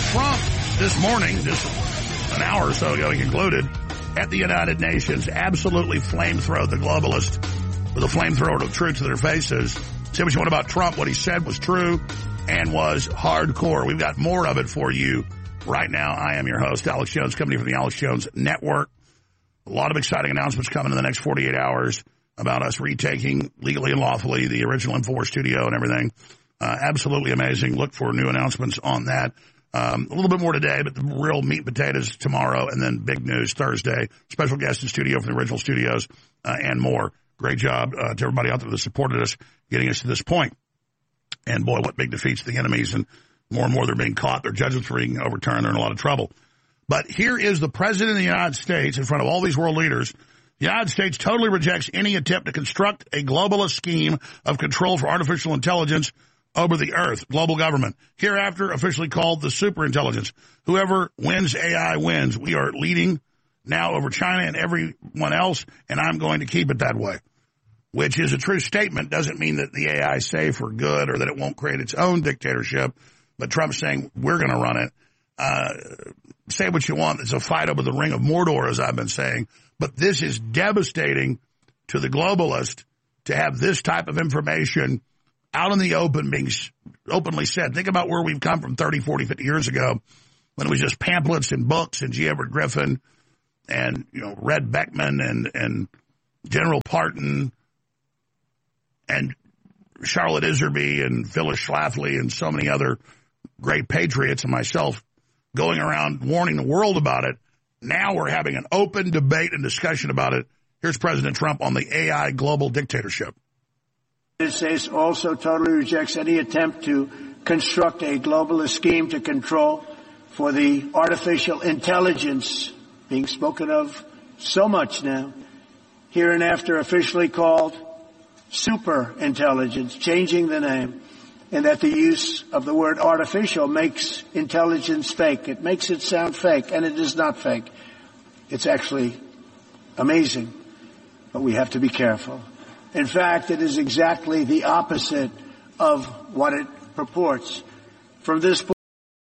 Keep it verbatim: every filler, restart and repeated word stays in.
Trump this morning, just an hour or so ago, he concluded at the United Nations, absolutely flamethrowed the globalists with a flamethrower of truth to their faces. Say what you want about Trump. What he said was true and was hardcore. We've got more of it for you right now. I am your host, Alex Jones, coming from the Alex Jones Network. A lot of exciting announcements coming in the next forty-eight hours about us retaking legally and lawfully the original InfoWars studio and everything. Uh, absolutely amazing. Look for new announcements on that. Um, a little bit more today, but the real meat and potatoes tomorrow, and then big news Thursday. Special guest in studio from the original studios, uh, and more. Great job uh, to everybody out there that supported us, getting us to this point. And boy, what big defeats the enemies, and more and more they're being caught. Their judgments are being overturned. They're in a lot of trouble. But here is the President of the United States in front of all these world leaders. The United States totally rejects any attempt to construct a globalist scheme of control for artificial intelligence over the earth, global government, hereafter officially called the superintelligence. Whoever wins A I wins. We are leading now over China and everyone else, and I'm going to keep it that way, which is a true statement. Doesn't mean that the A I is safe or good or that it won't create its own dictatorship, but Trump's saying we're going to run it. Uh, say what you want. It's a fight over the ring of Mordor, as I've been saying, but this is devastating to the globalist to have this type of information out in the open being openly said. Think about where we've come from thirty, forty, fifty years ago when it was just pamphlets and books and G. Edward Griffin and, you know, Red Beckman and, and General Parton and Charlotte Iserby and Phyllis Schlafly and so many other great patriots and myself going around warning the world about it. Now we're having an open debate and discussion about it. Here's President Trump on the A I global dictatorship. The United States also totally rejects any attempt to construct a globalist scheme to control for the artificial intelligence being spoken of so much now, hereinafter officially called superintelligence, changing the name, and that the use of the word artificial makes intelligence fake. It makes it sound fake, and it is not fake. It's actually amazing, but we have to be careful. In fact, it is exactly the opposite of what it purports. From this point